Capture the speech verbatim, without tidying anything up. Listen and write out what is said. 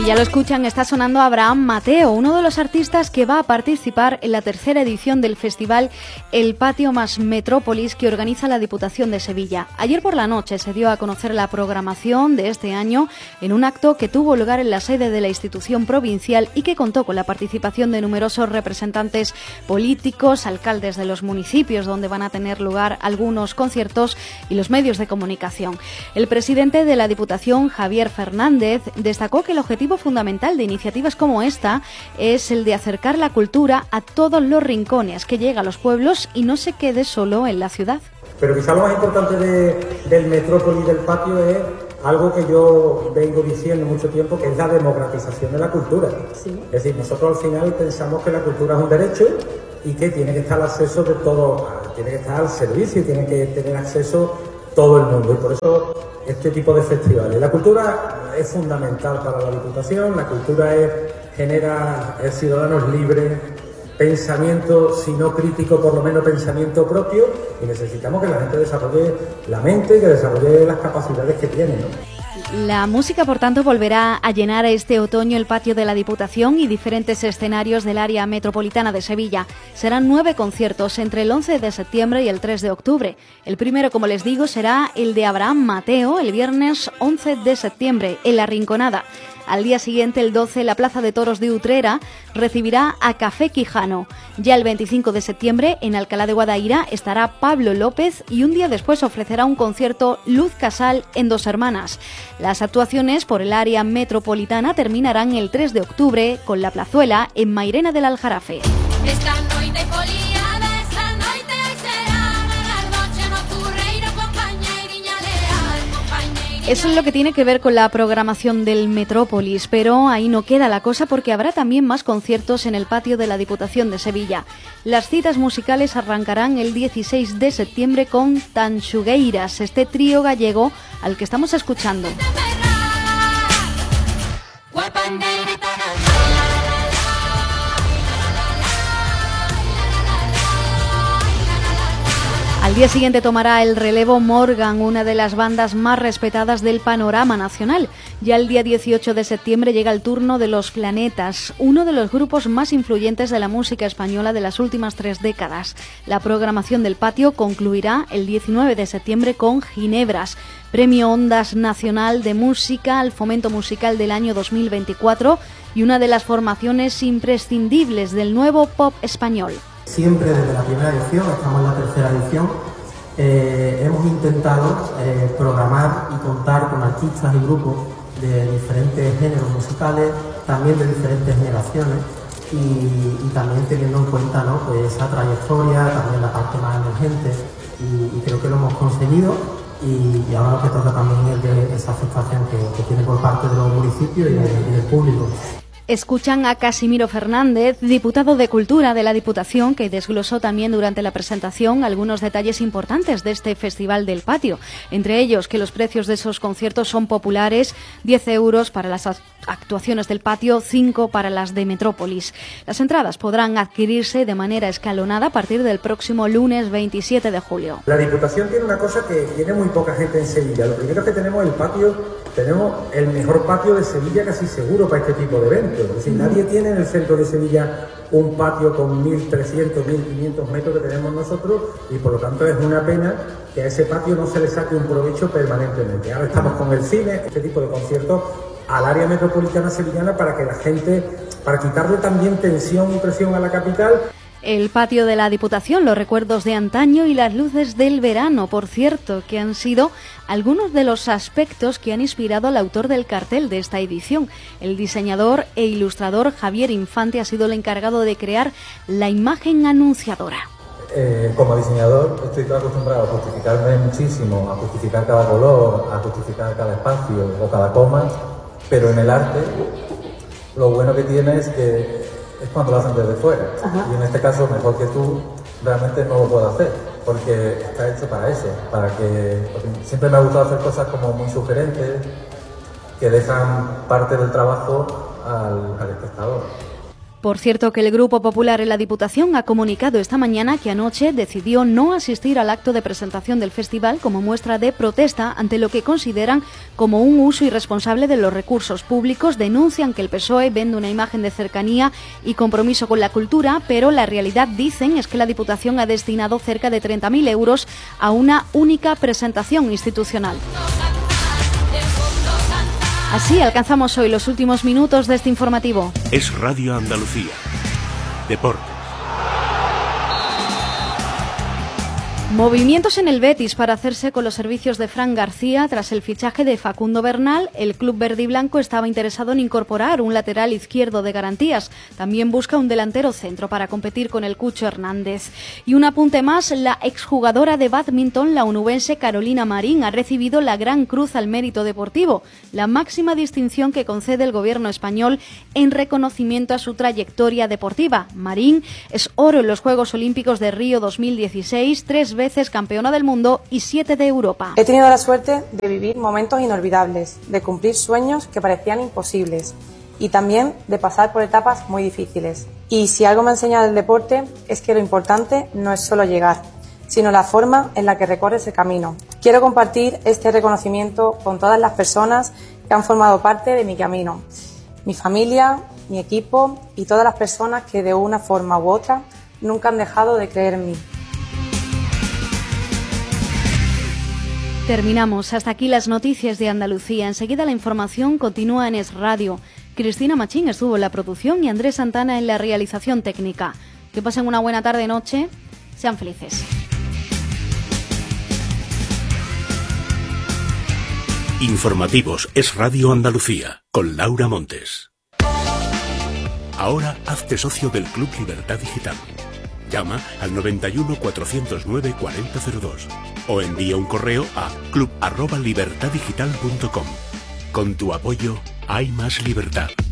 Y ya lo escuchan, está sonando Abraham Mateo, uno de los artistas que va a participar en la tercera edición del festival El Patio más Metrópolis que organiza la Diputación de Sevilla. Ayer por la noche se dio a conocer la programación de este año en un acto que tuvo lugar en la sede de la institución provincial y que contó con la participación de numerosos representantes políticos, alcaldes de los municipios donde van a tener lugar algunos conciertos y los medios de comunicación. El presidente de la Diputación, Javier Fernández, destacó que el objetivo fundamental de iniciativas como esta es el de acercar la cultura a todos los rincones, que llegue a los pueblos y no se quede solo en la ciudad. Pero quizá lo más importante de, del Metrópolis del Patio es algo que yo vengo diciendo mucho tiempo, que es la democratización de la cultura. Sí. Es decir, nosotros al final pensamos que la cultura es un derecho y que tiene que estar al acceso de todo, tiene que estar al servicio y tiene que tener acceso todo el mundo. Y por eso este tipo de festivales. La cultura es fundamental para la Diputación, la cultura es, genera es ciudadanos libres, pensamiento, si no crítico, por lo menos pensamiento propio, y necesitamos que la gente desarrolle la mente y que desarrolle las capacidades que tiene, ¿no? La música, por tanto, volverá a llenar este otoño el patio de la Diputación y diferentes escenarios del área metropolitana de Sevilla. Serán nueve conciertos entre el once de septiembre y el tres de octubre. El primero, como les digo, será el de Abraham Mateo el viernes once de septiembre en La Rinconada. Al día siguiente, el doce, la Plaza de Toros de Utrera recibirá a Café Quijano. Ya el veinticinco de septiembre, en Alcalá de Guadaira, estará Pablo López y un día después ofrecerá un concierto Luz Casal en Dos Hermanas. Las actuaciones por el área metropolitana terminarán el tres de octubre con La Plazuela en Mairena del Aljarafe. Esta noite foliada, esta noite hoy será, la noche nocturreiro, compañeiriña leal, compañeiriña. Eso es lo que tiene que ver con la programación del Metrópolis, pero ahí no queda la cosa porque habrá también más conciertos en el patio de la Diputación de Sevilla. Las citas musicales arrancarán el dieciséis de septiembre con Tanxugueiras, este trío gallego al que estamos escuchando. Al día siguiente tomará el relevo Morgan, una de las bandas más respetadas del panorama nacional. Ya el día dieciocho de septiembre llega el turno de Los Planetas, uno de los grupos más influyentes de la música española de las últimas tres décadas. La programación del patio concluirá el diecinueve de septiembre con Ginebras, Premio Ondas Nacional de Música al Fomento Musical del año dos mil veinticuatro y una de las formaciones imprescindibles del nuevo pop español. Siempre desde la primera edición, estamos en la tercera edición, eh, hemos intentado eh, programar y contar con artistas y grupos de diferentes géneros musicales, también de diferentes generaciones y, y también teniendo en cuenta, ¿no?, pues esa trayectoria, también la parte más emergente y, y creo que lo hemos conseguido y, y ahora lo que toca también es de esa aceptación que, que tiene por parte de los municipios y, de, y del público. Escuchan a Casimiro Fernández, diputado de Cultura de la Diputación, que desglosó también durante la presentación algunos detalles importantes de este Festival del Patio. Entre ellos, que los precios de esos conciertos son populares, diez euros para las actuaciones del patio, cinco para las de Metrópolis. Las entradas podrán adquirirse de manera escalonada a partir del próximo lunes veintisiete de julio. La Diputación tiene una cosa que tiene muy poca gente en Sevilla. Lo primero es que tenemos el patio, tenemos el mejor patio de Sevilla casi seguro para este tipo de eventos. Es decir, nadie tiene en el centro de Sevilla un patio con mil trescientos, mil quinientos metros que tenemos nosotros y por lo tanto es una pena que a ese patio no se le saque un provecho permanentemente. Ahora estamos con el cine, este tipo de conciertos al área metropolitana sevillana para que la gente, para quitarle también tensión y presión a la capital. El patio de la Diputación, los recuerdos de antaño y las luces del verano, por cierto, que han sido algunos de los aspectos que han inspirado al autor del cartel de esta edición. El diseñador e ilustrador Javier Infante ha sido el encargado de crear la imagen anunciadora. Eh, como diseñador estoy acostumbrado a justificarme muchísimo, a justificar cada color, a justificar cada espacio o cada coma, pero en el arte lo bueno que tiene es que es cuando lo hacen desde fuera. Ajá. Y en este caso, mejor que tú, realmente no lo puedo hacer, porque está hecho para eso, para que... Siempre me ha gustado hacer cosas como muy sugerentes, que dejan parte del trabajo al, al espectador. Por cierto, que el Grupo Popular en la Diputación ha comunicado esta mañana que anoche decidió no asistir al acto de presentación del festival como muestra de protesta ante lo que consideran como un uso irresponsable de los recursos públicos. Denuncian que el P S O E vende una imagen de cercanía y compromiso con la cultura, pero la realidad, dicen, es que la Diputación ha destinado cerca de treinta mil euros a una única presentación institucional. Así alcanzamos hoy los últimos minutos de este informativo. Es Radio Andalucía. Deportes. Movimientos en el Betis para hacerse con los servicios de Fran García. Tras el fichaje de Facundo Bernal, el club verde y blanco estaba interesado en incorporar un lateral izquierdo de garantías. También busca un delantero centro para competir con el Cucho Hernández. Y un apunte más, la exjugadora de bádminton, la onubense Carolina Marín, ha recibido la Gran Cruz al Mérito Deportivo, la máxima distinción que concede el gobierno español en reconocimiento a su trayectoria deportiva. Marín es oro en los Juegos Olímpicos de Río dos mil dieciséis, tres veces veces campeona del mundo y siete de Europa. He tenido la suerte de vivir momentos inolvidables, de cumplir sueños que parecían imposibles y también de pasar por etapas muy difíciles. Y si algo me ha enseñado el deporte es que lo importante no es solo llegar, sino la forma en la que recorres el camino. Quiero compartir este reconocimiento con todas las personas que han formado parte de mi camino, mi familia, mi equipo y todas las personas que de una forma u otra nunca han dejado de creer en mí. Terminamos. Hasta aquí las noticias de Andalucía. Enseguida la información continúa en Es Radio. Cristina Machín estuvo en la producción y Andrés Santana en la realización técnica. Que pasen una buena tarde-noche. Sean felices. Informativos Es Radio Andalucía con Laura Montes. Ahora hazte socio del Club Libertad Digital. Llama al noventa y uno, cuatrocientos nueve, cuarenta cero dos o envía un correo a club arroba libertad digital punto com. Con tu apoyo hay más libertad.